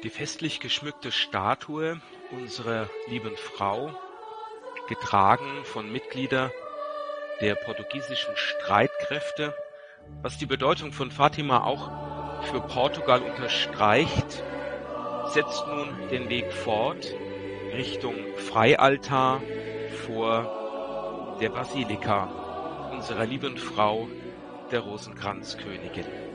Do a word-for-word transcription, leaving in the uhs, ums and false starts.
Die festlich geschmückte Statue unserer lieben Frau, getragen von Mitgliedern der portugiesischen Streitkräfte, was die Bedeutung von Fatima auch für Portugal unterstreicht, setzt nun den Weg fort Richtung Freialtar vor der Basilika unserer lieben Frau, der Rosenkranzkönigin.